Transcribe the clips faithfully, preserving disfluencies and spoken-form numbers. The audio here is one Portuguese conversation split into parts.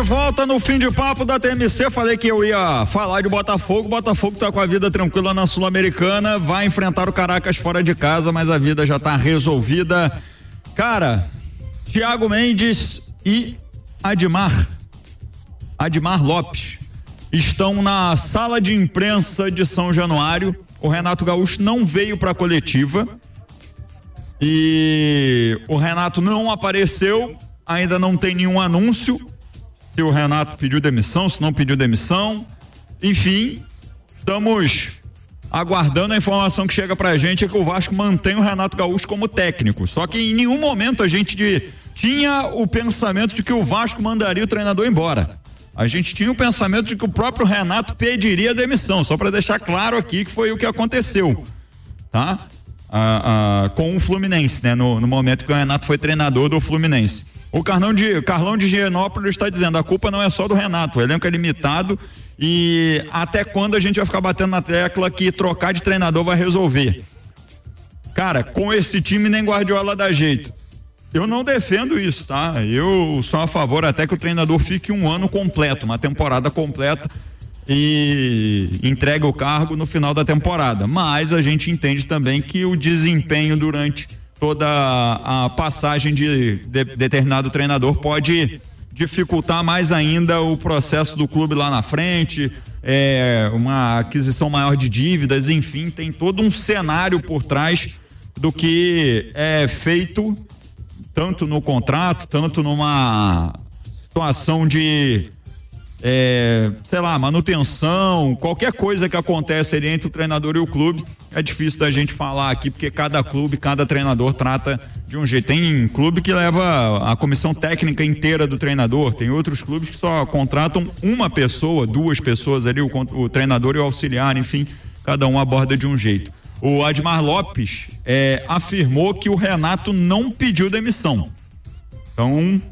volta no fim de papo da T M C. Falei que eu ia falar de Botafogo. Botafogo tá com a vida tranquila na Sul-Americana, vai enfrentar o Caracas fora de casa, mas a vida já tá resolvida. Cara, Thiago Mendes e Admar Admar Lopes estão na sala de imprensa de São Januário. O Renato Gaúcho não veio para a coletiva e o Renato não apareceu, ainda não tem nenhum anúncio se o Renato pediu demissão, se não pediu demissão, enfim, estamos aguardando. A informação que chega pra gente é que o Vasco mantém o Renato Gaúcho como técnico, só que em nenhum momento a gente de, tinha o pensamento de que o Vasco mandaria o treinador embora. A gente tinha o pensamento de que o próprio Renato pediria demissão, só para deixar claro aqui que foi o que aconteceu, tá? Ah, ah, com o Fluminense, né? No, no momento que o Renato foi treinador do Fluminense. O Carlão de, Carlão de Gianópolis está dizendo, a culpa não é só do Renato, o elenco é limitado e até quando a gente vai ficar batendo na tecla que trocar de treinador vai resolver? Cara, com esse time nem Guardiola dá jeito. Eu não defendo isso, tá? Eu sou a favor até que o treinador fique um ano completo, uma temporada completa e entregue o cargo no final da temporada. Mas a gente entende também que o desempenho durante toda a passagem de, de determinado treinador pode dificultar mais ainda o processo do clube lá na frente, é, uma aquisição maior de dívidas, enfim, tem todo um cenário por trás do que é feito tanto no contrato, tanto numa situação de é, sei lá, manutenção, qualquer coisa que acontece ali entre o treinador e o clube, é difícil da gente falar aqui, porque cada clube, cada treinador trata de um jeito. Tem clube que leva a comissão técnica inteira do treinador, tem outros clubes que só contratam uma pessoa, duas pessoas ali, o, o treinador e o auxiliar, enfim, cada um aborda de um jeito. O Admar Lopes é, afirmou que o Renato não pediu demissão. Então,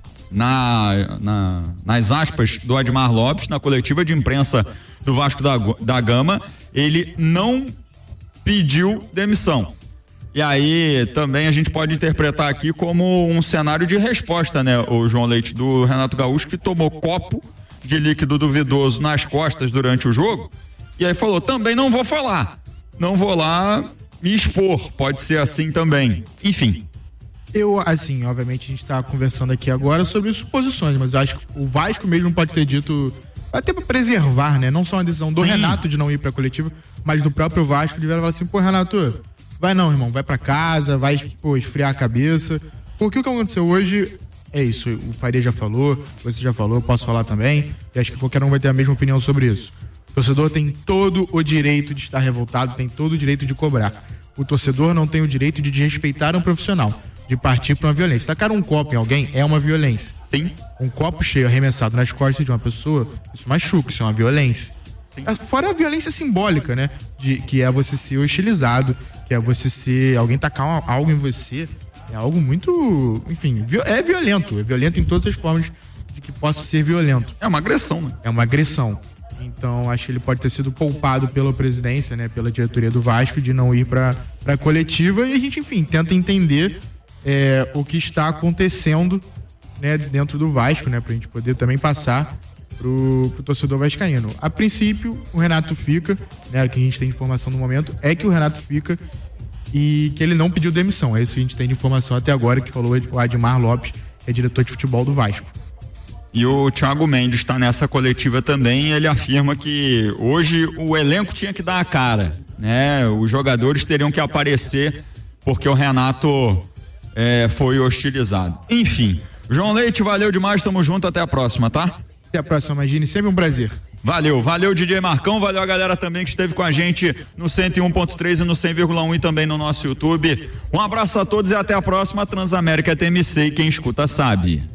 na, na, nas aspas do Admar Lopes, na coletiva de imprensa do Vasco da, da Gama, ele não pediu demissão. E aí também a gente pode interpretar aqui como um cenário de resposta, né? O João Leite, do Renato Gaúcho, que tomou copo de líquido duvidoso nas costas durante o jogo, e aí falou, também não vou falar, não vou lá me expor, pode ser assim também, enfim. Eu, assim, obviamente a gente tá conversando aqui agora sobre suposições, mas eu acho que o Vasco mesmo pode ter dito, até pra preservar, né? Não só uma decisão do Sim. Renato de não ir pra coletiva, mas do próprio Vasco, de falar assim, pô, Renato, vai não, irmão, vai pra casa, vai, pô, esfriar a cabeça, porque o que aconteceu hoje é isso, o Faria já falou, você já falou, eu posso falar também, e acho que qualquer um vai ter a mesma opinião sobre isso. O torcedor tem todo o direito de estar revoltado, tem todo o direito de cobrar. O torcedor não tem o direito de desrespeitar um profissional, de partir para uma violência. Tacar um copo em alguém é uma violência. Sim. Um copo cheio arremessado nas costas de uma pessoa, isso machuca, isso é uma violência. Sim. Fora a violência simbólica, né? De, que é você ser hostilizado, que é você ser... alguém tacar uma, algo em você, é algo muito... enfim, é violento. É violento em todas as formas de que possa ser violento. É uma agressão, né? É uma agressão. Então, acho que ele pode ter sido poupado pela presidência, né? Pela diretoria do Vasco, de não ir para a coletiva. E a gente, enfim, tenta entender é, o que está acontecendo, né, dentro do Vasco, né? Pra gente poder também passar pro, pro torcedor vascaíno. A princípio, o Renato fica, né? O que a gente tem de informação no momento é que o Renato fica e que ele não pediu demissão. É isso que a gente tem de informação até agora, que falou o Admar Lopes, que é diretor de futebol do Vasco. E o Thiago Mendes está nessa coletiva também, ele afirma que hoje o elenco tinha que dar a cara, né? Os jogadores teriam que aparecer porque o Renato é, foi hostilizado. Enfim, João Leite, valeu demais, tamo junto, até a próxima, tá? Até a próxima, Magine, sempre um prazer. Valeu, valeu D J Marcão, valeu a galera também que esteve com a gente no cento e um ponto três e no cem vírgula um e também no nosso YouTube. Um abraço a todos e até a próxima. Transamérica T M C, quem escuta sabe.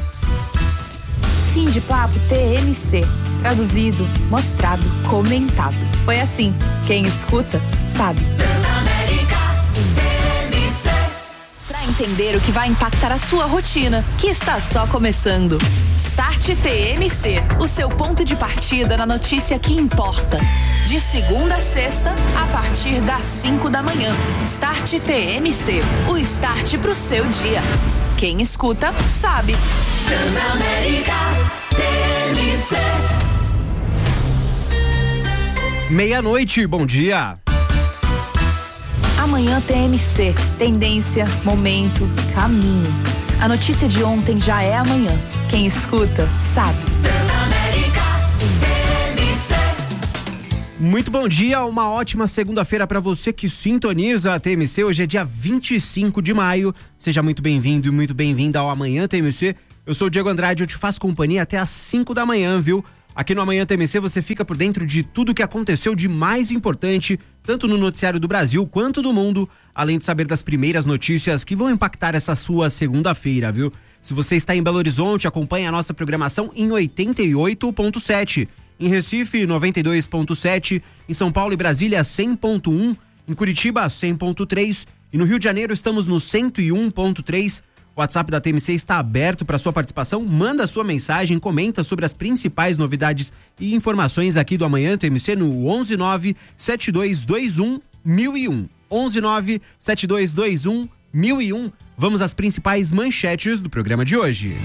Fim de papo T M C. Traduzido, mostrado, comentado. Foi assim. Quem escuta, sabe. Transamérica T M C. Pra entender o que vai impactar a sua rotina, que está só começando. Start T M C. O seu ponto de partida na notícia que importa. De segunda a sexta, a partir das cinco da manhã. Start T M C. O start pro seu dia. Quem escuta, sabe. Transamérica T Meia-noite, bom dia. Amanhã T M C, tendência, momento, caminho. A notícia de ontem já é amanhã. Quem escuta, sabe. Muito bom dia, uma ótima segunda-feira para você que sintoniza a T M C. Hoje é dia vinte e cinco de maio. Seja muito bem-vindo e muito bem-vinda ao Amanhã T M C. Eu sou o Diego Andrade, eu te faço companhia até às cinco da manhã, viu? Aqui no Amanhã T M C você fica por dentro de tudo que aconteceu de mais importante, tanto no noticiário do Brasil quanto do mundo, além de saber das primeiras notícias que vão impactar essa sua segunda-feira, viu? Se você está em Belo Horizonte, acompanhe a nossa programação em oitenta e oito ponto sete. Em Recife, noventa e dois ponto sete, em São Paulo e Brasília, cem ponto um, em Curitiba, cem ponto três e no Rio de Janeiro estamos no cento e um ponto três. O WhatsApp da T M C está aberto para sua participação, manda sua mensagem, comenta sobre as principais novidades e informações aqui do Amanhã T M C no onze nove sete dois dois um mil e um. onze nove sete dois dois um mil e um. Vamos às principais manchetes do programa de hoje.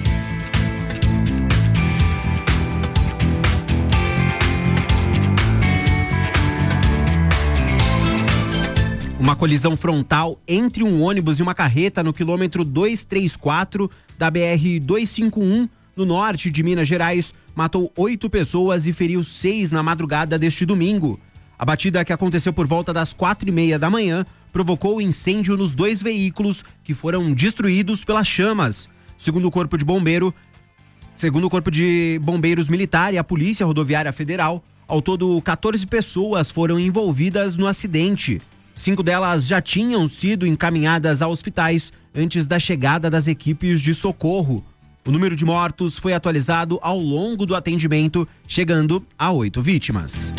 Uma colisão frontal entre um ônibus e uma carreta no quilômetro duzentos e trinta e quatro da B R duzentos e cinquenta e um, no norte de Minas Gerais, matou oito pessoas e feriu seis na madrugada deste domingo. A batida, que aconteceu por volta das quatro e meia da manhã, provocou incêndio nos dois veículos, que foram destruídos pelas chamas. Segundo o Corpo de Bombeiro, segundo o Corpo de Bombeiros Militar e a Polícia Rodoviária Federal, ao todo quatorze pessoas foram envolvidas no acidente. Cinco delas já tinham sido encaminhadas a hospitais antes da chegada das equipes de socorro. O número de mortos foi atualizado ao longo do atendimento, chegando a oito vítimas.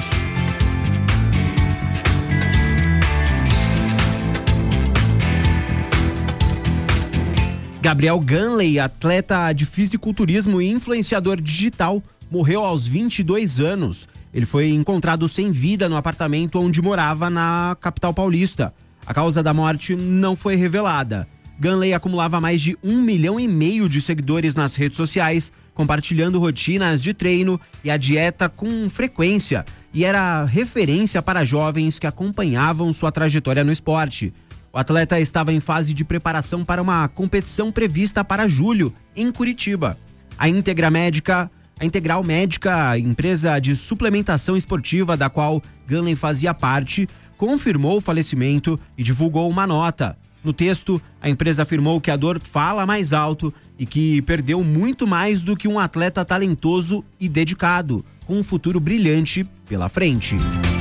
Gabriel Ganley, atleta de fisiculturismo e influenciador digital, morreu aos vinte e dois anos. Ele foi encontrado sem vida no apartamento onde morava na capital paulista. A causa da morte não foi revelada. Ganley acumulava mais de um milhão e meio de seguidores nas redes sociais, compartilhando rotinas de treino e a dieta com frequência, e era referência para jovens que acompanhavam sua trajetória no esporte. O atleta estava em fase de preparação para uma competição prevista para julho, em Curitiba. A Integra Médica A Integral Médica, empresa de suplementação esportiva da qual Ganley fazia parte, confirmou o falecimento e divulgou uma nota. No texto, a empresa afirmou que a dor fala mais alto e que perdeu muito mais do que um atleta talentoso e dedicado, com um futuro brilhante pela frente.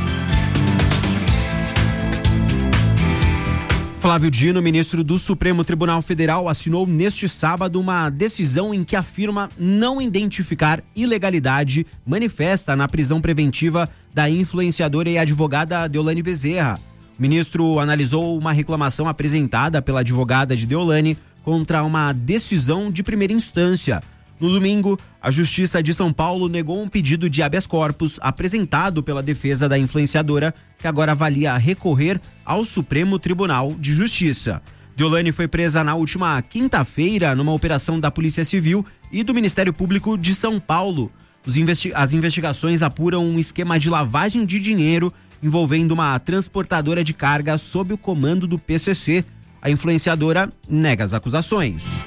Flávio Dino, ministro do Supremo Tribunal Federal, assinou neste sábado uma decisão em que afirma não identificar ilegalidade manifesta na prisão preventiva da influenciadora e advogada Deolane Bezerra. O ministro analisou uma reclamação apresentada pela advogada de Deolane contra uma decisão de primeira instância. No domingo, a Justiça de São Paulo negou um pedido de habeas corpus apresentado pela defesa da influenciadora, que agora avalia recorrer ao Supremo Tribunal de Justiça. Deolane foi presa na última quinta-feira numa operação da Polícia Civil e do Ministério Público de São Paulo. Os investi- as investigações apuram um esquema de lavagem de dinheiro envolvendo uma transportadora de carga sob o comando do P C C. A influenciadora nega as acusações.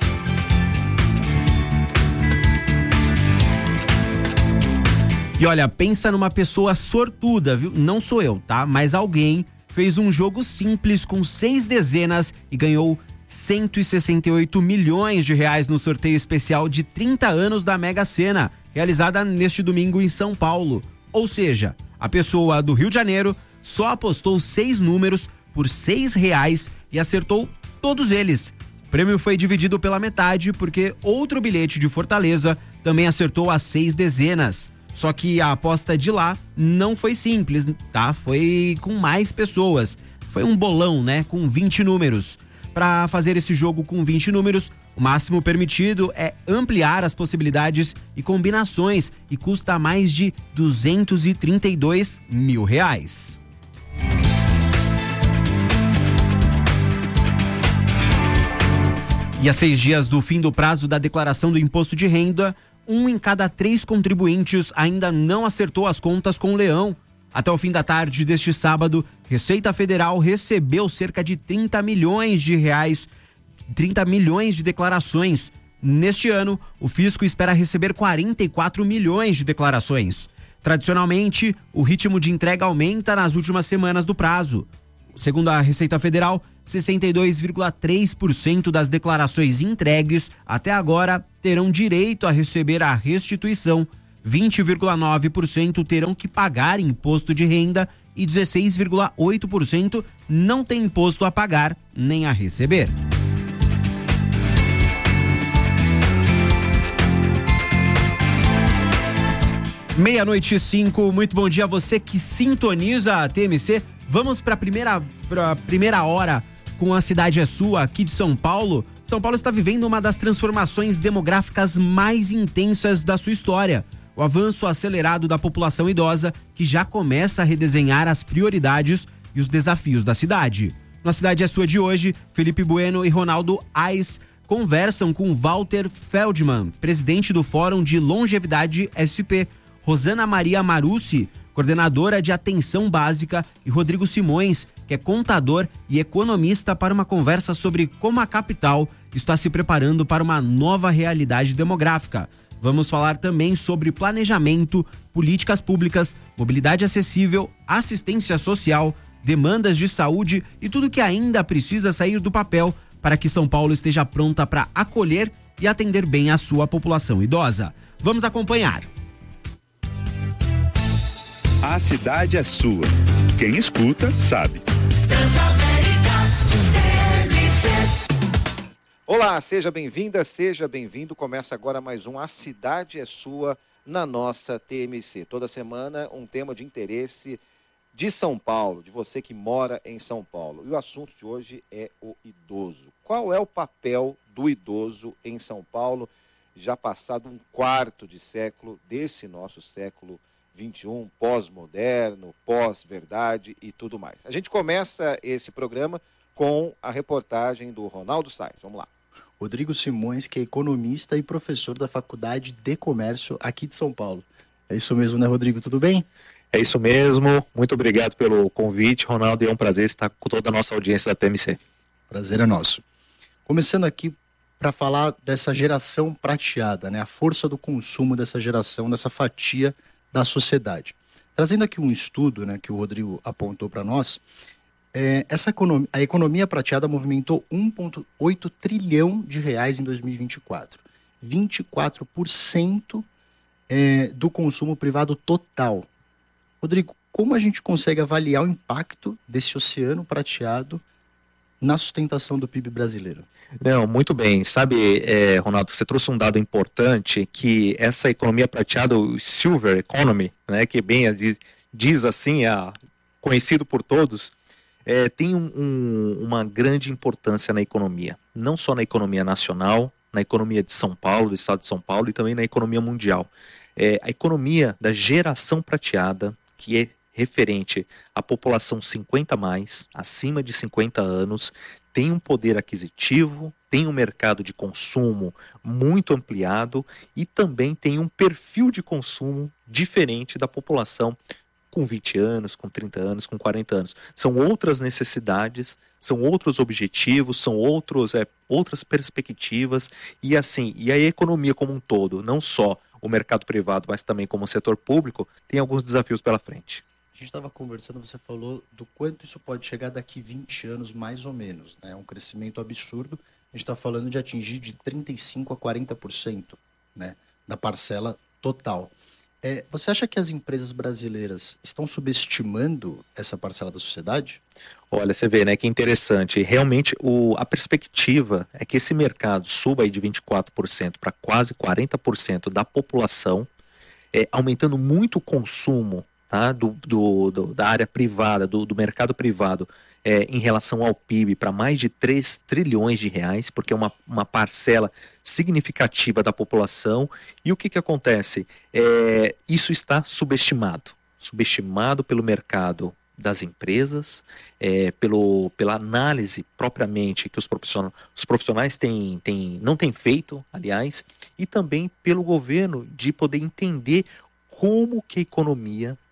E olha, pensa numa pessoa sortuda, viu? Não sou eu, tá? Mas alguém fez um jogo simples com seis dezenas e ganhou cento e sessenta e oito milhões de reais no sorteio especial de trinta anos da Mega Sena, realizada neste domingo em São Paulo. Ou seja, a pessoa do Rio de Janeiro só apostou seis números por seis reais e acertou todos eles. O prêmio foi dividido pela metade porque outro bilhete de Fortaleza também acertou as seis dezenas. Só que a aposta de lá não foi simples, tá? Foi com mais pessoas. Foi um bolão, né? Com vinte números. Para fazer esse jogo com vinte números, o máximo permitido é ampliar as possibilidades e combinações e custa mais de duzentos e trinta e dois mil reais. E a seis dias do fim do prazo da declaração do imposto de renda, um em cada três contribuintes ainda não acertou as contas com o Leão. Até o fim da tarde deste sábado, Receita Federal recebeu cerca de trinta milhões de reais, trinta milhões de declarações. Neste ano, o fisco espera receber quarenta e quatro milhões de declarações. Tradicionalmente, o ritmo de entrega aumenta nas últimas semanas do prazo. Segundo a Receita Federal, sessenta e dois vírgula três por cento das declarações entregues até agora terão direito a receber a restituição, vinte vírgula nove por cento terão que pagar imposto de renda e dezesseis vírgula oito por cento não tem imposto a pagar nem a receber. Meia-noite e cinco, muito bom dia a você que sintoniza a T M C. Vamos para a primeira, pra primeira hora com A Cidade é Sua, aqui de São Paulo. São Paulo está vivendo uma das transformações demográficas mais intensas da sua história. O avanço acelerado da população idosa, que já começa a redesenhar as prioridades e os desafios da cidade. Na Cidade é Sua de hoje, Felipe Bueno e Ronaldo Ais conversam com Walter Feldman, presidente do Fórum de Longevidade S P, Rosana Maria Marucci, coordenadora de Atenção Básica, e Rodrigo Simões, que é contador e economista, para uma conversa sobre como a capital está se preparando para uma nova realidade demográfica. Vamos falar também sobre planejamento, políticas públicas, mobilidade acessível, assistência social, demandas de saúde e tudo que ainda precisa sair do papel para que São Paulo esteja pronta para acolher e atender bem a sua população idosa. Vamos acompanhar. A cidade é sua. Quem escuta, sabe. Olá, seja bem-vinda, seja bem-vindo. Começa agora mais um A Cidade é Sua na nossa T M C. Toda semana um tema de interesse de São Paulo, de você que mora em São Paulo. E o assunto de hoje é o idoso. Qual é o papel do idoso em São Paulo, já passado um quarto de século desse nosso século vinte e um, pós-moderno, pós-verdade e tudo mais. A gente começa esse programa com a reportagem do Ronaldo Sais. Vamos lá. Rodrigo Simões, que é economista e professor da Faculdade de Comércio aqui de São Paulo. É isso mesmo, né, Rodrigo? Tudo bem? É isso mesmo. Muito obrigado pelo convite, Ronaldo. É um prazer estar com toda a nossa audiência da T M C. Prazer é nosso. Começando aqui para falar dessa geração prateada, né? A força do consumo dessa geração, dessa fatia da sociedade. Trazendo aqui um estudo, né, que o Rodrigo apontou para nós, é, essa economia, a economia prateada movimentou um vírgula oito trilhão de reais em dois mil e vinte e quatro. vinte e quatro por cento é, do consumo privado total. Rodrigo, como a gente consegue avaliar o impacto desse oceano prateado na sustentação do P I B brasileiro? Não, muito bem. Sabe, é, Ronaldo, você trouxe um dado importante, que essa economia prateada, o Silver Economy, né, que bem diz assim, é conhecido por todos, é, tem um, um, uma grande importância na economia. Não só na economia nacional, na economia de São Paulo, do estado de São Paulo, e também na economia mundial. É, a economia da geração prateada, que é referente à população cinquenta mais, acima de cinquenta anos, tem um poder aquisitivo, tem um mercado de consumo muito ampliado e também tem um perfil de consumo diferente da população com vinte anos, com trinta anos, com quarenta anos. São outras necessidades, são outros objetivos, são outros, é, outras perspectivas e assim, e a economia como um todo, não só o mercado privado, mas também como o setor público, tem alguns desafios pela frente. A gente estava conversando, você falou do quanto isso pode chegar daqui vinte anos, mais ou menos, né? É um crescimento absurdo. A gente está falando de atingir de trinta e cinco por cento a quarenta por cento, né, da parcela total. É, você acha que as empresas brasileiras estão subestimando essa parcela da sociedade? Olha, você vê, né, que interessante. Realmente, o, a perspectiva é que esse mercado suba aí de vinte e quatro por cento para quase quarenta por cento da população, é, aumentando muito o consumo, tá, do, do, do, da área privada, do, do mercado privado, é, em relação ao P I B, para mais de três trilhões de reais, porque é uma, uma parcela significativa da população. E o que, que acontece? É, isso está subestimado. Subestimado pelo mercado das empresas, é, pelo, pela análise propriamente que os profissionais, os profissionais têm, têm, não têm feito, aliás, e também pelo governo de poder entender como que a economia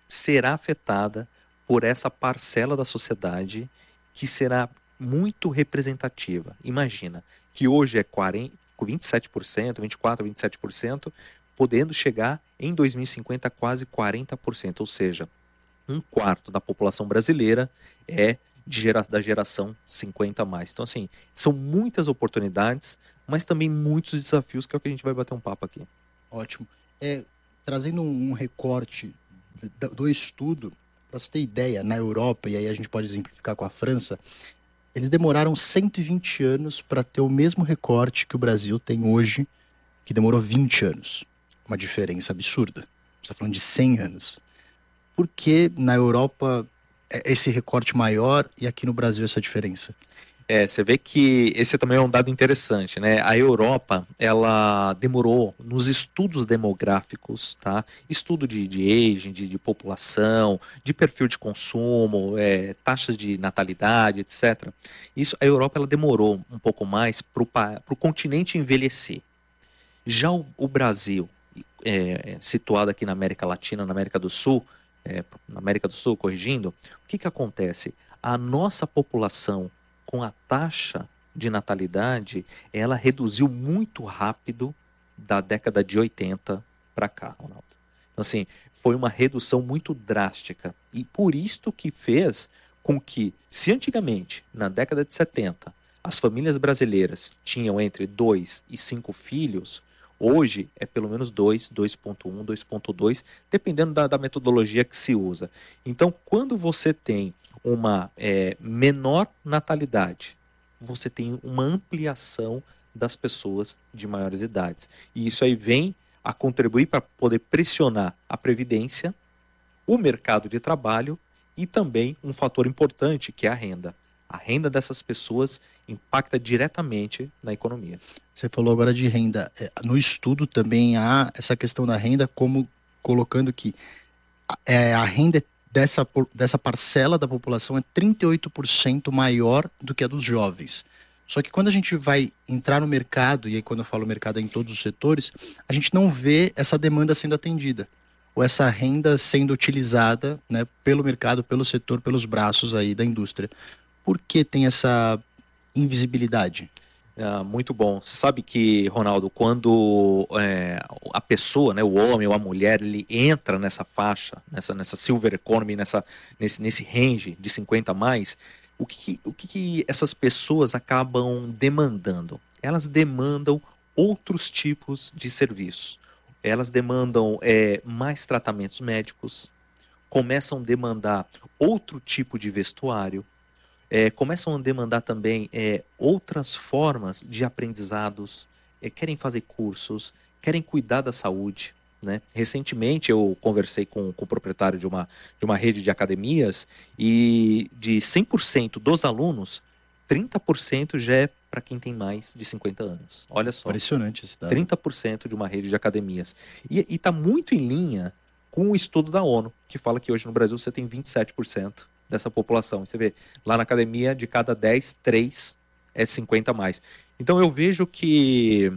será afetada por essa parcela da sociedade que será muito representativa. Imagina que hoje é quarenta, vinte e sete por cento, vinte e quatro por cento, vinte e sete por cento, podendo chegar em dois mil e cinquenta a quase quarenta por cento, ou seja, um quarto da população brasileira é de gera, da geração cinquenta a mais. Então, assim, são muitas oportunidades, mas também muitos desafios, que é o que a gente vai bater um papo aqui. Ótimo. É, trazendo um recorte do, do estudo, para você ter ideia, na Europa, e aí a gente pode exemplificar com a França, eles demoraram cento e vinte anos para ter o mesmo recorte que o Brasil tem hoje, que demorou vinte anos. Uma diferença absurda. Você está falando de cem anos. Por que na Europa esse recorte maior e aqui no Brasil essa diferença? É, você vê que esse também é um dado interessante, né? A Europa, ela demorou nos estudos demográficos, tá? Estudo de, de aging, de, de população, de perfil de consumo, é, taxas de natalidade, etcétera. Isso, a Europa, ela demorou um pouco mais para o continente envelhecer. Já o, o Brasil, é, situado aqui na América Latina, na América do Sul, é, na América do Sul, corrigindo, o que que acontece? A nossa população, com a taxa de natalidade, ela reduziu muito rápido da década de oitenta para cá, Ronaldo. Então, assim, foi uma redução muito drástica. E por isto que fez com que, se antigamente, na década de setenta, as famílias brasileiras tinham entre dois e cinco filhos, hoje é pelo menos dois, dois ponto um, dois ponto dois, dependendo da, da metodologia que se usa. Então, quando você tem uma é, menor natalidade, você tem uma ampliação das pessoas de maiores idades. E isso aí vem a contribuir para poder pressionar a previdência, o mercado de trabalho e também um fator importante, que é a renda. A renda dessas pessoas impacta diretamente na economia. Você falou agora de renda. No estudo também há essa questão da renda, como colocando que é, a renda dessa, dessa parcela da população é trinta e oito por cento maior do que a dos jovens. Só que quando a gente vai entrar no mercado, e aí quando eu falo mercado é em todos os setores, a gente não vê essa demanda sendo atendida, ou essa renda sendo utilizada, né, pelo mercado, pelo setor, pelos braços aí da indústria. Por que tem essa invisibilidade? Ah, muito bom. Você sabe que, Ronaldo, quando é, a pessoa, né, o homem ou a mulher, ele entra nessa faixa, nessa, nessa silver economy, nessa, nesse, nesse range de cinquenta a mais, o que, o que, que essas pessoas acabam demandando? Elas demandam outros tipos de serviços. Elas demandam é, mais tratamentos médicos, começam a demandar outro tipo de vestuário, É, começam a demandar também é, outras formas de aprendizados, é, querem fazer cursos, querem cuidar da saúde, né? Recentemente eu conversei com, com o proprietário de uma, de uma rede de academias e de cem por cento dos alunos, trinta por cento já é para quem tem mais de cinquenta anos. Olha só. Impressionante esse dado. trinta por cento de uma rede de academias. E está muito em linha com o estudo da ONU, que fala que hoje no Brasil você tem vinte e sete por cento dessa população. Você vê, lá na academia, de cada dez, três é cinquenta a mais. Então eu vejo que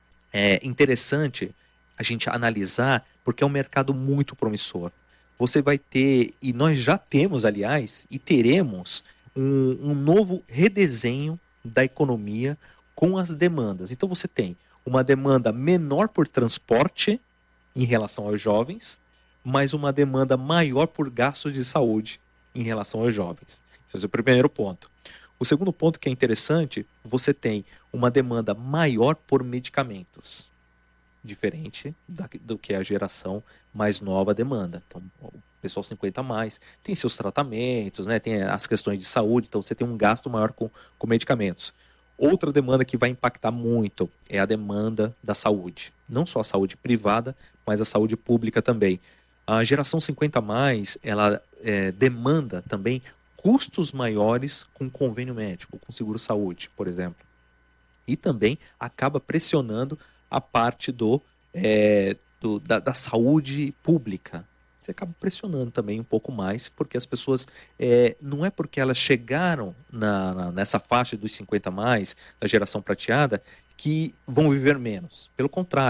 é interessante a gente analisar, porque é um mercado muito promissor. Você vai ter, e nós já temos, aliás, e teremos um, um novo redesenho da economia com as demandas. Então você tem uma demanda menor por transporte em relação aos jovens, mas uma demanda maior por gastos de saúde em relação aos jovens. Esse é o primeiro ponto. O segundo ponto que é interessante, você tem uma demanda maior por medicamentos, diferente da, do que a geração mais nova demanda. Então, o pessoal cinquenta a mais tem seus tratamentos, né, tem as questões de saúde, então você tem um gasto maior com, com medicamentos. Outra demanda que vai impactar muito é a demanda da saúde. Não só a saúde privada, mas a saúde pública também. A geração cinquenta a mais, ela é, demanda também custos maiores com convênio médico, com seguro-saúde, por exemplo. E também acaba pressionando a parte do, é, do, da, da saúde pública. Você acaba pressionando também um pouco mais, porque as pessoas, é, não é porque elas chegaram na, na, nessa faixa dos cinquenta a mais, da geração prateada, que vão viver menos. Pelo contrário,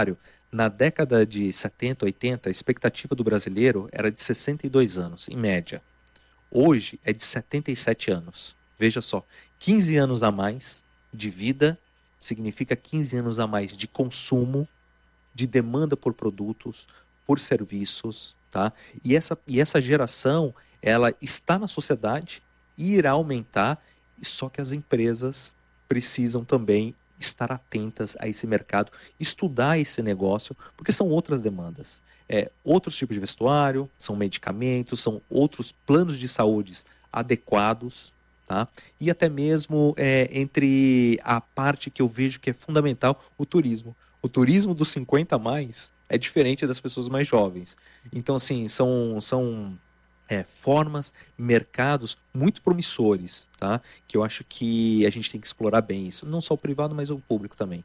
Na década de setenta, oitenta, a expectativa do brasileiro era de sessenta e dois anos, em média. Hoje é de setenta e sete anos. Veja só, quinze anos a mais de vida significa quinze anos a mais de consumo, de demanda por produtos, por serviços, tá? E essa, e essa geração, ela está na sociedade e irá aumentar, só que as empresas precisam também estar atentas a esse mercado, estudar esse negócio, porque são outras demandas. É, outros tipos de vestuário, são medicamentos, são outros planos de saúde adequados, tá? E até mesmo é, entre a parte que eu vejo que é fundamental, o turismo. O turismo dos cinquenta a mais é diferente das pessoas mais jovens. Então, assim, são... são É, formas, mercados muito promissores, tá? Que eu acho que a gente tem que explorar bem isso. Não só o privado, mas o público também.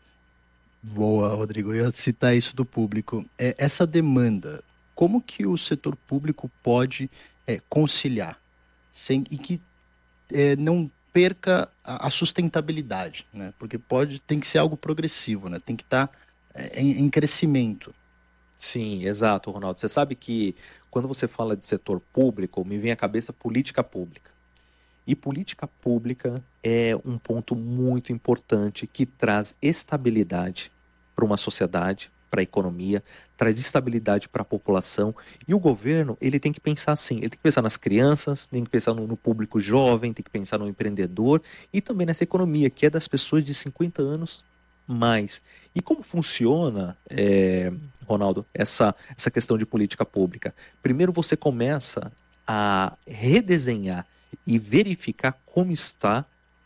Boa, Rodrigo. Eu ia citar isso do público. É, essa demanda, como que o setor público pode é, conciliar sem, e que é, não perca a, a sustentabilidade, né? Porque pode, tem que ser algo progressivo, né? Tem que estar tá, é, em, em crescimento. Sim, exato, Ronaldo. Você sabe que quando você fala de setor público, me vem à cabeça política pública. E política pública é um ponto muito importante que traz estabilidade para uma sociedade, para a economia, traz estabilidade para a população. E o governo, ele tem que pensar assim, ele tem que pensar nas crianças, tem que pensar no, no público jovem, tem que pensar no empreendedor e também nessa economia, que é das pessoas de cinquenta anos mais. E como funciona, é, Ronaldo, essa, essa questão de política pública? Primeiro você começa a redesenhar e verificar como está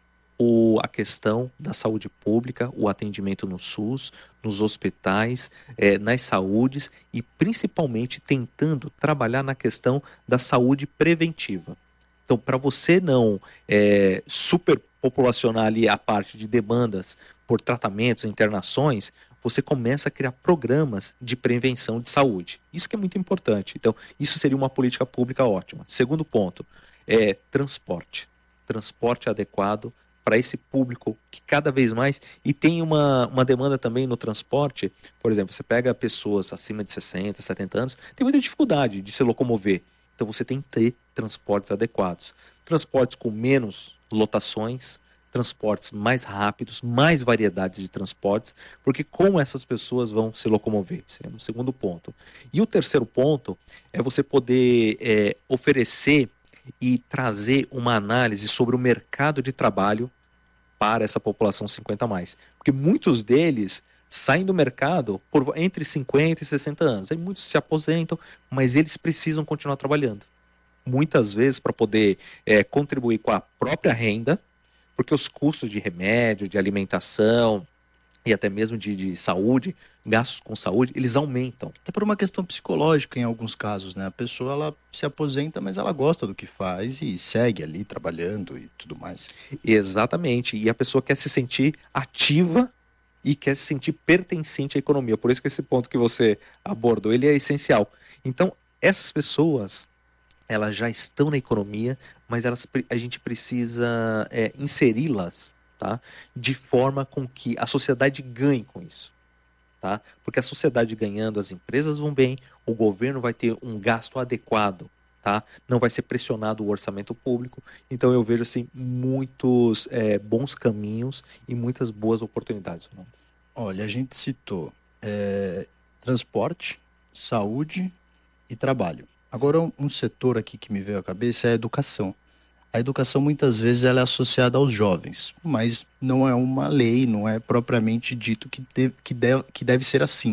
o, a questão da saúde pública, o atendimento no SUS, nos hospitais, é, nas saúdes e principalmente tentando trabalhar na questão da saúde preventiva. Então, para você não é, superpopulacionar ali a parte de demandas por tratamentos, internações, você começa a criar programas de prevenção de saúde. Isso que é muito importante. Então, isso seria uma política pública ótima. Segundo ponto, é transporte. Transporte adequado para esse público que cada vez mais... E tem uma, uma demanda também no transporte. Por exemplo, você pega pessoas acima de sessenta, setenta anos, tem muita dificuldade de se locomover. Então você tem que ter transportes adequados. Transportes com menos lotações, transportes mais rápidos, mais variedade de transportes, porque como essas pessoas vão se locomover? Esse é o segundo ponto. E o terceiro ponto é você poder é, oferecer e trazer uma análise sobre o mercado de trabalho para essa população cinquenta a mais. Porque muitos deles saem do mercado por entre cinquenta e sessenta anos. Aí muitos se aposentam, mas eles precisam continuar trabalhando. Muitas vezes para poder é, contribuir com a própria renda, porque os custos de remédio, de alimentação e até mesmo de, de saúde, gastos com saúde, eles aumentam. Até por uma questão psicológica em alguns casos, né? A pessoa ela se aposenta, mas ela gosta do que faz e segue ali trabalhando e tudo mais. Exatamente. E a pessoa quer se sentir ativa e quer se sentir pertencente à economia. Por isso que esse ponto que você abordou, ele é essencial. Então, essas pessoas, elas já estão na economia, mas elas, a gente precisa é, inseri-las, tá? De forma com que a sociedade ganhe com isso. Tá? Porque a sociedade ganhando, as empresas vão bem, o governo vai ter um gasto adequado, tá? Não vai ser pressionado o orçamento público. Então eu vejo assim, muitos é, bons caminhos e muitas boas oportunidades. Olha, a gente citou é, transporte, saúde e trabalho. Agora um, um setor aqui que me veio à cabeça é a educação. A educação muitas vezes ela é associada aos jovens, mas não é uma lei, não é propriamente dito que deve, que deve, que deve ser assim.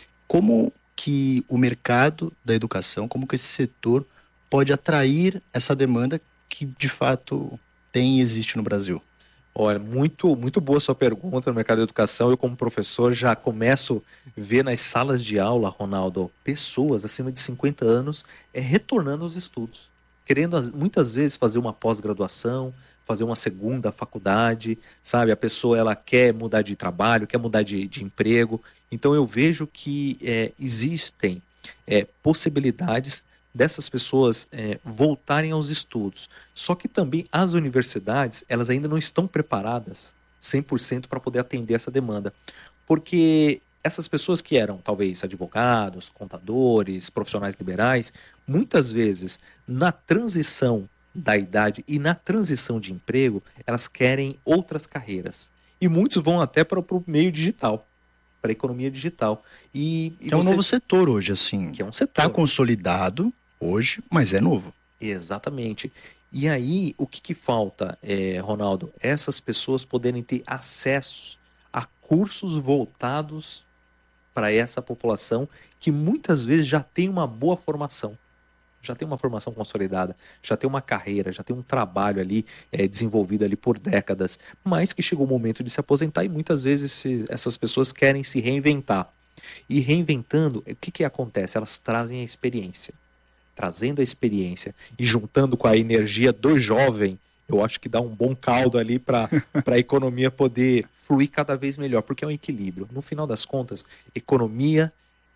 Como que o mercado da educação, como que esse setor pode atrair essa demanda que de fato tem e existe no Brasil? Olha, muito, muito boa sua pergunta no mercado da educação. Eu como professor já começo a ver nas salas de aula, Ronaldo, pessoas acima de cinquenta anos é, retornando aos estudos. Querendo muitas vezes fazer uma pós-graduação, fazer uma segunda faculdade, sabe? A pessoa ela quer mudar de trabalho, quer mudar de, de emprego. Então eu vejo que é, existem é, possibilidades dessas pessoas é, voltarem aos estudos. Só que também as universidades, elas ainda não estão preparadas cem por cento para poder atender essa demanda. Porque essas pessoas que eram talvez advogados, contadores, profissionais liberais, muitas vezes na transição da idade e na transição de emprego, elas querem outras carreiras. E muitos vão até para o meio digital, para a economia digital. E, e que é um você... novo setor hoje, assim. Que é um setor. Está consolidado hoje, mas é novo. Exatamente. E aí, o que, que falta, é, Ronaldo? Essas pessoas poderem ter acesso a cursos voltados para essa população que muitas vezes já tem uma boa formação, já tem uma formação consolidada, já tem uma carreira, já tem um trabalho ali é, desenvolvido ali por décadas, mas que chegou o momento de se aposentar e muitas vezes se, essas pessoas querem se reinventar. E reinventando, o que, que acontece? Elas trazem a experiência. Trazendo a experiência e juntando com a energia do jovem, eu acho que dá um bom caldo ali para a economia poder fluir cada vez melhor, porque é um equilíbrio. No final das contas, economia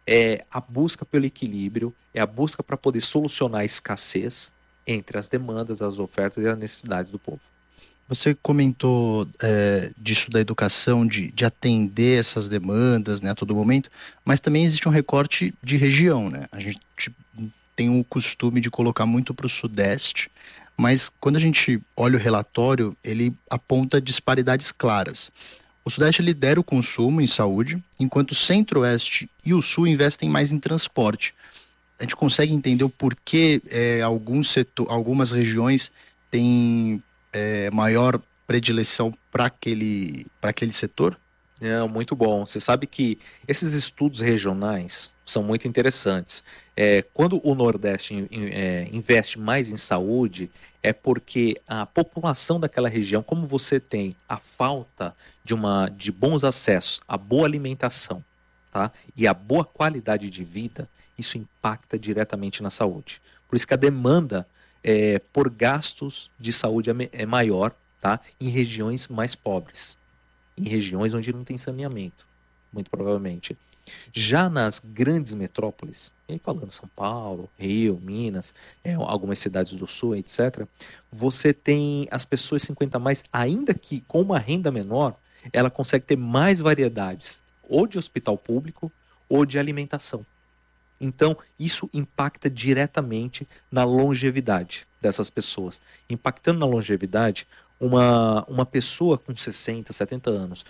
é a busca pelo equilíbrio, é a busca para poder solucionar a escassez entre as demandas, as ofertas e as necessidades do povo. Você comentou é, disso da educação, de, de atender essas demandas, né, a todo momento, mas também existe um recorte de região, né? A gente tem o costume de colocar muito para o Sudeste, mas quando a gente olha o relatório, ele aponta disparidades claras. O Sudeste lidera o consumo em saúde, enquanto o Centro-Oeste e o Sul investem mais em transporte. A gente consegue entender o porquê é, alguns setor, algumas regiões têm é, maior predileção para aquele, para aquele setor? É, muito bom. Você sabe que esses estudos regionais são muito interessantes. É, quando o Nordeste in, in, é, investe mais em saúde, é porque a população daquela região, como você tem a falta de, uma, de bons acessos à boa alimentação, tá? E a boa qualidade de vida, isso impacta diretamente na saúde. Por isso que a demanda é, por gastos de saúde é, é maior, tá? Em regiões mais pobres, em regiões onde não tem saneamento, muito provavelmente. Já nas grandes metrópoles, e aí falando São Paulo, Rio, Minas, é, algumas cidades do Sul, etcétera, você tem as pessoas cinquenta a mais, ainda que com uma renda menor, ela consegue ter mais variedades, ou de hospital público, ou de alimentação. Então, isso impacta diretamente na longevidade dessas pessoas. Impactando na longevidade, uma, uma pessoa com sessenta, setenta anos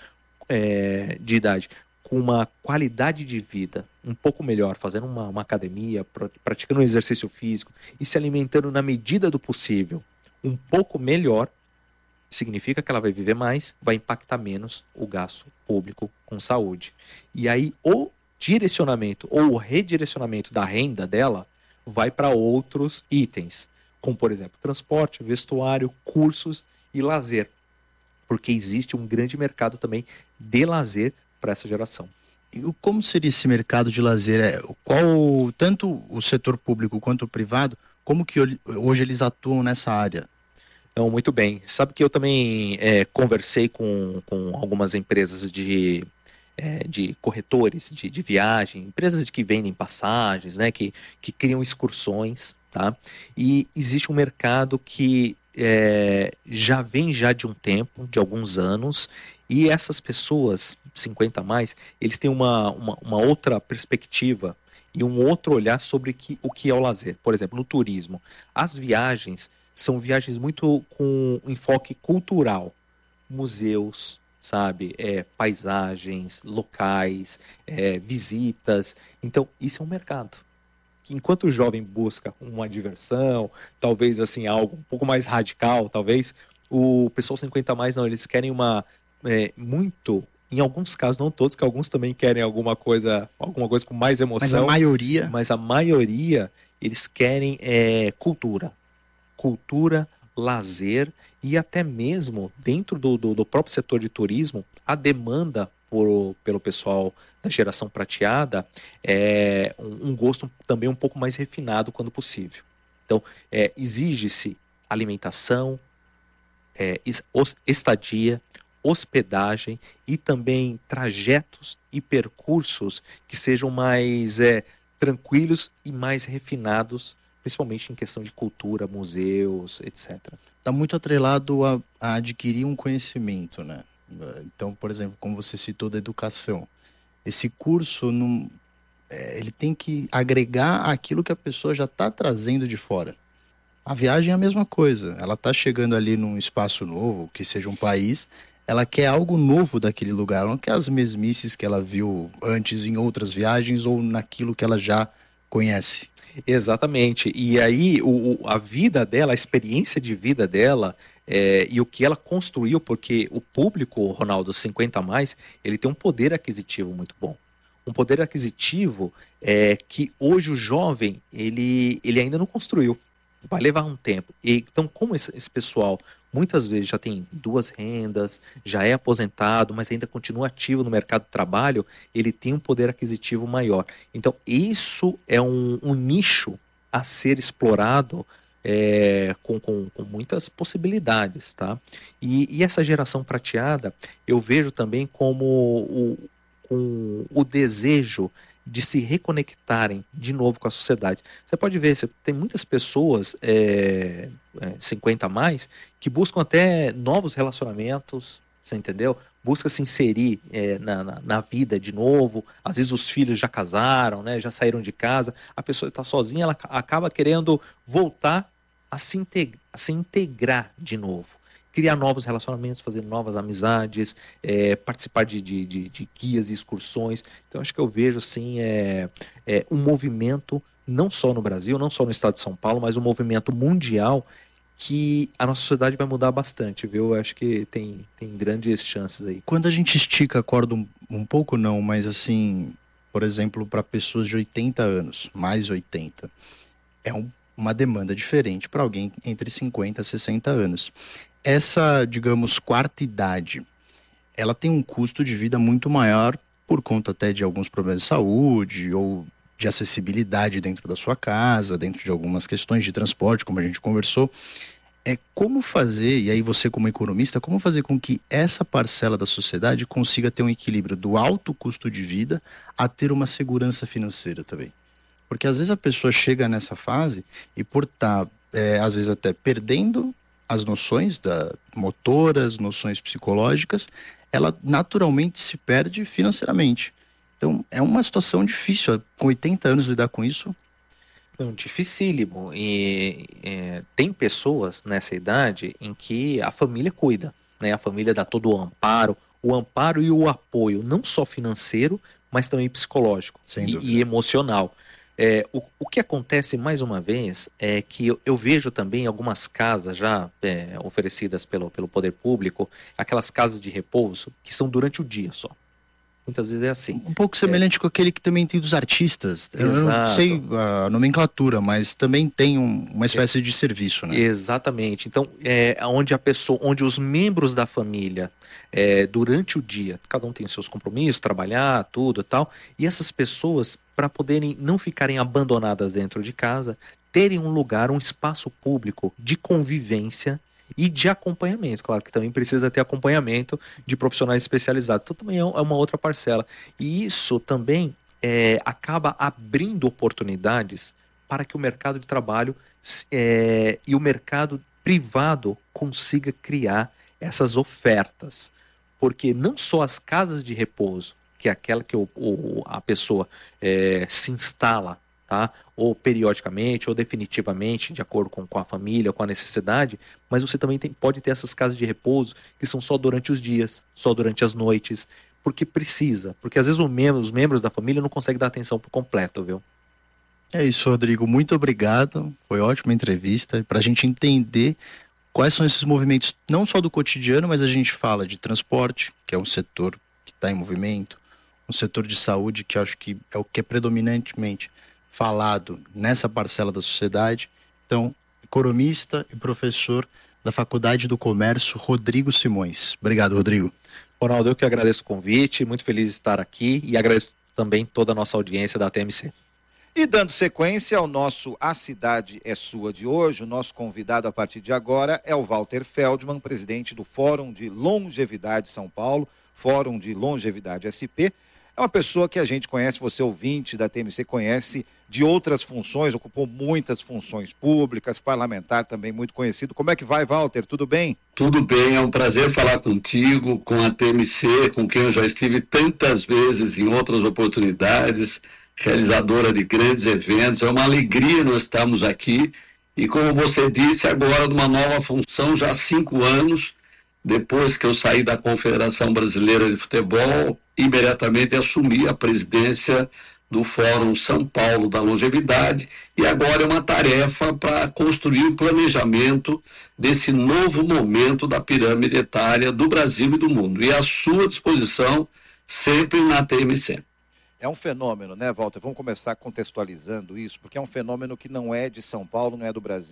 é, de idade, com uma qualidade de vida um pouco melhor, fazendo uma, uma academia, praticando um exercício físico e se alimentando na medida do possível um pouco melhor, significa que ela vai viver mais, vai impactar menos o gasto público com saúde. E aí o direcionamento ou o redirecionamento da renda dela vai para outros itens, como por exemplo transporte, vestuário, cursos e lazer, porque existe um grande mercado também de lazer para essa geração. E como seria esse mercado de lazer? Qual, tanto o setor público quanto o privado, como que hoje eles atuam nessa área? Não, muito bem. Sabe que eu também é, conversei com, com algumas empresas de, é, de corretores de, de viagem, empresas que vendem passagens, né, que, que criam excursões, tá? E existe um mercado que é, já vem já de um tempo, de alguns anos, e essas pessoas, cinquenta a mais, eles têm uma, uma, uma outra perspectiva e um outro olhar sobre que, o que é o lazer. Por exemplo, no turismo, as viagens são viagens muito com enfoque cultural, museus, sabe, é, paisagens, locais, é, visitas. Então, isso é um mercado. Que enquanto o jovem busca uma diversão, talvez assim algo um pouco mais radical, talvez, o pessoal cinquenta a mais não, eles querem uma é, muito, em alguns casos, não todos, que alguns também querem alguma coisa, alguma coisa com mais emoção. Mas a maioria, mas a maioria eles querem é, cultura, cultura, lazer e até mesmo dentro do, do, do próprio setor de turismo, a demanda por, pelo pessoal da geração prateada é um, um gosto também um pouco mais refinado quando possível. Então, é, exige-se alimentação, é, estadia, hospedagem e também trajetos e percursos que sejam mais é, tranquilos e mais refinados, principalmente em questão de cultura, museus, etcétera. Está muito atrelado a, a adquirir um conhecimento, né? Então, por exemplo, como você citou da educação, Esse curso, não, é, ele tem que agregar aquilo que a pessoa já está trazendo de fora. A viagem é a mesma coisa. Ela está chegando ali num espaço novo, que seja um país, ela quer algo novo daquele lugar. Ela não quer as mesmices que ela viu antes em outras viagens ou naquilo que ela já conhece. Exatamente. E aí o, a vida dela, a experiência de vida dela é, e o que ela construiu, porque o público, Ronaldo, cinquenta a mais, ele tem um poder aquisitivo muito bom. Um poder aquisitivo é, que hoje o jovem, ele, ele ainda não construiu. Vai levar um tempo. E, então, como esse, esse pessoal muitas vezes já tem duas rendas, já é aposentado, mas ainda continua ativo no mercado de trabalho, ele tem um poder aquisitivo maior. Então, isso é um, um nicho a ser explorado é, com, com, com muitas possibilidades, tá? E, e essa geração prateada, eu vejo também como o, com o desejo de se reconectarem de novo com a sociedade. Você pode ver, você tem muitas pessoas é, é, cinquenta a mais que buscam até novos relacionamentos, você entendeu? Busca se inserir é, na, na, na vida de novo. Às vezes os filhos já casaram, né, já saíram de casa, a pessoa está sozinha, ela acaba querendo voltar a se, integ- a se integrar de novo. Criar novos relacionamentos, fazer novas amizades, é, participar de, de, de, de guias e excursões. Então, acho que eu vejo, assim, é, é, um movimento, não só no Brasil, não só no estado de São Paulo, mas um movimento mundial que a nossa sociedade vai mudar bastante, viu? Eu acho que tem, tem grandes chances aí. Quando a gente estica a corda um, um pouco, não, mas assim, por exemplo, para pessoas de oitenta anos, mais oitenta, é um, uma demanda diferente para alguém entre cinquenta e sessenta anos. Essa, digamos, quarta idade, ela tem um custo de vida muito maior por conta até de alguns problemas de saúde ou de acessibilidade dentro da sua casa, dentro de algumas questões de transporte, como a gente conversou. É como fazer, e aí você como economista, como fazer com que essa parcela da sociedade consiga ter um equilíbrio do alto custo de vida a ter uma segurança financeira também. Porque às vezes a pessoa chega nessa fase e por estar, é, às vezes até perdendo as noções da motoras, noções psicológicas, ela naturalmente se perde financeiramente. Então, é uma situação difícil, com oitenta anos lidar com isso. Não, dificílimo. E é, tem pessoas nessa idade em que a família cuida, né? A família dá todo o amparo, o amparo e o apoio, não só financeiro, mas também psicológico e, e emocional. É, o, o que acontece, mais uma vez, é que eu, eu vejo também algumas casas já é, oferecidas pelo, pelo poder público, aquelas casas de repouso, que são durante o dia só. Muitas vezes é assim. Um pouco semelhante é. com aquele que também tem dos artistas. Eu Exato. não sei a nomenclatura, mas também tem um, uma espécie é. de serviço, né? Exatamente. Então, é onde a pessoa, onde os membros da família, é, durante o dia, cada um tem os seus compromissos, trabalhar, tudo e tal, e essas pessoas, para poderem não ficarem abandonadas dentro de casa, terem um lugar, um espaço público de convivência e de acompanhamento. Claro que também precisa ter acompanhamento de profissionais especializados. Então também é uma outra parcela. E isso também é, acaba abrindo oportunidades para que o mercado de trabalho é, e o mercado privado consiga criar essas ofertas. Porque não só as casas de repouso, que é aquela que o, o, a pessoa é, se instala, tá? Ou periodicamente, ou definitivamente, de acordo com, com a família, com a necessidade, mas você também tem, pode ter essas casas de repouso que são só durante os dias, só durante as noites, porque precisa, porque às vezes o membro, os membros da família não conseguem dar atenção por completo, viu? É isso, Rodrigo, muito obrigado, foi ótima entrevista, para a gente entender quais são esses movimentos, não só do cotidiano, mas a gente fala de transporte, que é um setor que está em movimento, um setor de saúde que eu acho que é o que é predominantemente falado nessa parcela da sociedade. Então, economista e professor da Faculdade do Comércio, Rodrigo Simões. Obrigado, Rodrigo. Ronaldo, eu que agradeço o convite, muito feliz de estar aqui e agradeço também toda a nossa audiência da T M C. E dando sequência ao nosso A Cidade é Sua de hoje, o nosso convidado a partir de agora é o Walter Feldman, presidente do Fórum de Longevidade São Paulo, Fórum de Longevidade S P. É uma pessoa que a gente conhece, você ouvinte da T M C conhece de outras funções, ocupou muitas funções públicas, parlamentar também muito conhecido. Como é que vai, Walter? Tudo bem? Tudo bem, é um prazer falar contigo, com a T M C, com quem eu já estive tantas vezes em outras oportunidades, realizadora de grandes eventos. É uma alegria nós estarmos aqui e, como você disse, agora numa nova função, já há cinco anos, depois que eu saí da Confederação Brasileira de Futebol, imediatamente assumi a presidência do Fórum São Paulo da Longevidade, e agora é uma tarefa para construir o planejamento desse novo momento da pirâmide etária do Brasil e do mundo, e à sua disposição sempre na T M C. É um fenômeno, né, Walter? Vamos começar contextualizando isso, porque é um fenômeno que não é de São Paulo, não é do Brasil.